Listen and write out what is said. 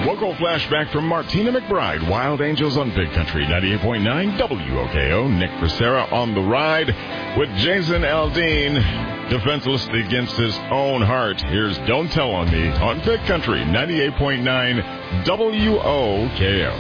Local flashback from Martina McBride, Wild Angels on Big Country 98.9 WOKO. Nick Becerra on the ride with Jason Aldean, defenseless against his own heart. Here's Don't Tell on Me on Big Country 98.9 WOKO.